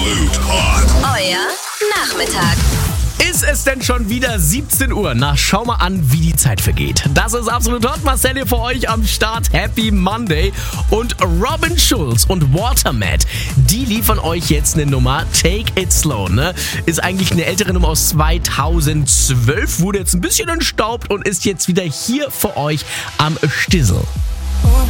Absolut Hot. Euer Nachmittag. Ist es denn schon wieder 17 Uhr? Na, schau mal an, wie die Zeit vergeht. Das ist Absolut Hot. Marcel hier für euch am Start. Happy Monday. Und Robin Schulz und Watermat, die liefern euch jetzt eine Nummer. Take It Slow, ne? Ist eigentlich eine ältere Nummer aus 2012. Wurde jetzt ein bisschen entstaubt und ist jetzt wieder hier für euch am Stissel. Oh,